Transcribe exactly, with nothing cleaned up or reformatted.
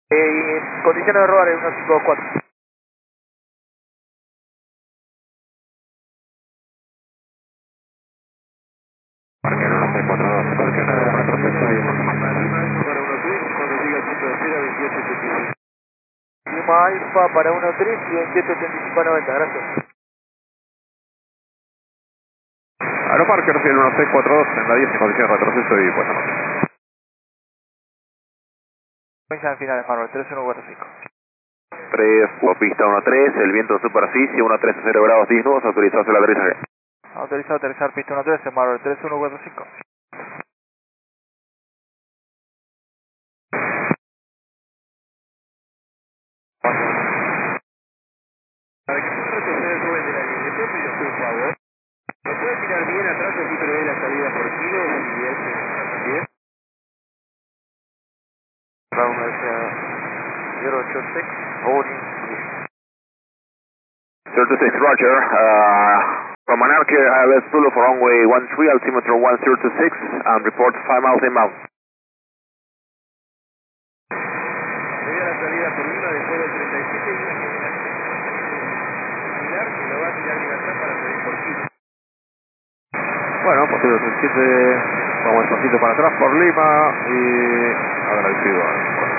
Eh, condiciones de robar en uno cinco cuatro. Parker uno seis cuatro dos, Parker cuatro seis Lima Alfa para uno tres y veintiocho ochenta y cinco noventa, gracias. Aero Parker cielo uno seis cuatro dos en la diez en condición de retroceso y buenas noches. Comienza en finales, Marvel, tres uno cuatro cinco. tres, pista uno tres, el viento de superficie uno tres cero grados diez nudos, autorizado hacia el aterrizaje. Autorizado a aterrizar pista uno tres en Marvel, tres uno cuatro cinco. Para que pueda retroceder Rubén de la línea, ¿le puede pedir a usted un favor? ¿Me puede mirar bien atrás así prevé la salida por kilo y él se está también? Vamos a cero ocho seis, holding. zero two six, Roger. Uh, from Monarch, I have Zulu for runway one three, altimeter one zero two six, and report five miles inbound. Prevé la salida por Lima después del treinta y siete y una que similar que lo va a tirar bien atrás para pedir por kilo. Bueno, pues treinta y siete, vamos despacito para atrás por Lima y agradecido.